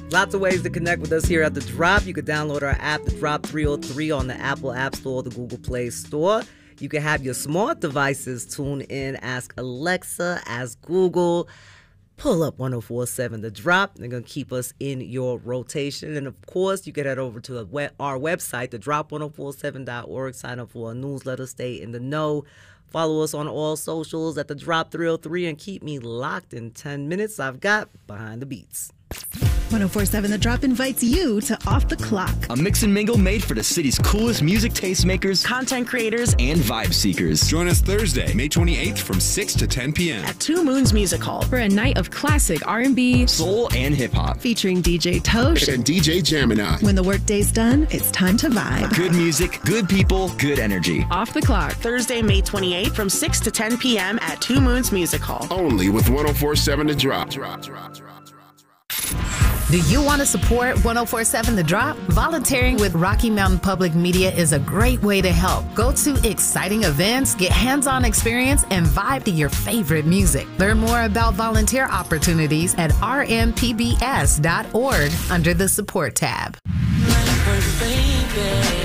Lots of ways to connect with us here at The Drop. You can download our app, The Drop 303, on the Apple App Store or the Google Play Store. You can have your smart devices tune in, ask Alexa, ask Google, pull up 104.7 The Drop. They're going to keep us in your rotation. And, of course, you can head over to our website, thedrop1047.org. Sign up for a newsletter, stay in the know. Follow us on all socials at The Drop 303 and keep me locked in 10 minutes. I've got Behind the Beats. 104.7 The Drop invites you to Off the Clock, a mix and mingle made for the city's coolest music tastemakers, content creators, and vibe seekers. Join us Thursday, May 28th from 6 to 10 p.m. at Two Moons Music Hall for a night of classic R&B, soul, and hip-hop. featuring DJ Tosh and DJ Gemini. When the workday's done, it's time to vibe. Good music, good people, good energy. Off the Clock. Thursday, May 28th from 6 to 10 p.m. at Two Moons Music Hall. Only with 104.7 The Drop. Do you want to support 104.7 The Drop? Volunteering with Rocky Mountain Public Media is a great way to help. Go to exciting events, get hands-on experience, and vibe to your favorite music. Learn more about volunteer opportunities at rmpbs.org under the support tab. Baby.